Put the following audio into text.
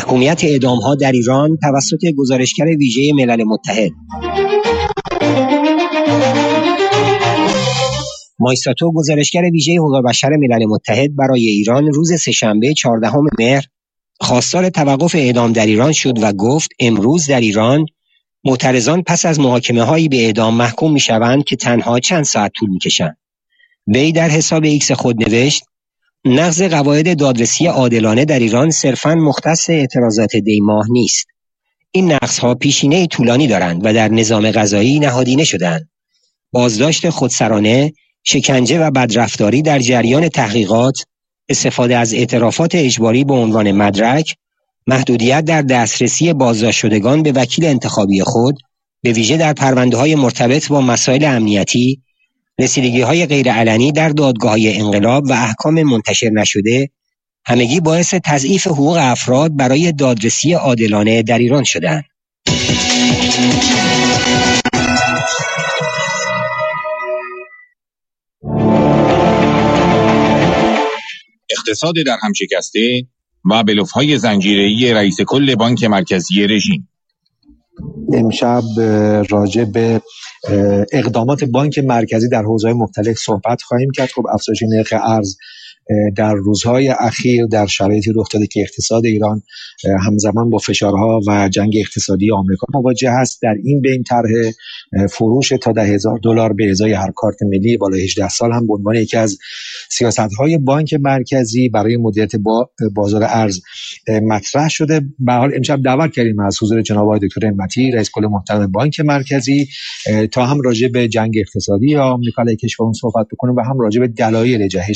محکومیت اعدام‌ها در ایران توسط گزارشگر ویژه ملل متحد. مایستاتو، گزارشگر ویژه حقوق بشر ملل متحد، برای ایران روز سه‌شنبه 14 مهر خواستار توقف اعدام در ایران شد و گفت امروز در ایران معترضان پس از محاکمه‌هایی به اعدام محکوم می‌شوند که تنها چند ساعت طول می‌کشند. وی در حساب ایکس خود نوشت: نقض قواعد دادرسی عادلانه در ایران صرفاً مختص اعتراضات دی‌ماه نیست. این نقض‌ها پیشینه طولانی دارند و در نظام قضایی نهادینه شده‌اند. بازداشت خودسرانه، شکنجه و بدرفتاری در جریان تحقیقات، استفاده از اعترافات اجباری به عنوان مدرک، محدودیت در دسترسی بازداشت شدگان به وکیل انتخابی خود، به ویژه در پرونده‌های مرتبط با مسائل امنیتی، رسیدگی‌های غیرعلنی در دادگاه‌های انقلاب و احکام منتشر نشده، همگی باعث تضعیف حقوق افراد برای دادرسی عادلانه در ایران شدند. اقتصاد در هم شکسته و بلوف‌های زنجیره‌ای رئیس کل بانک مرکزی رژیم. امشب راجع به اقدامات بانک مرکزی در حوزه‌های مختلف صحبت خواهیم کرد. خب افزایش نرخ ارز در روزهای اخیر در شرایطی رخ داده که اقتصاد ایران همزمان با فشارها و جنگ اقتصادی آمریکا مواجه است. در این بین طرح فروش تا $10,000 به ازای هر کارت ملی بالای 18 سال هم به عنوان یکی از سیاست‌های بانک مرکزی برای مدیریت بازار ارز مطرح شده. به هر حال امشب دعوت کردیم از حضور جناب آقای دکتر همتی، رئیس کل محترم بانک مرکزی، تا هم راجع به جنگ اقتصادی آمریکا علیه کشورمون صحبت بکنیم و هم راجع به دلایل جهش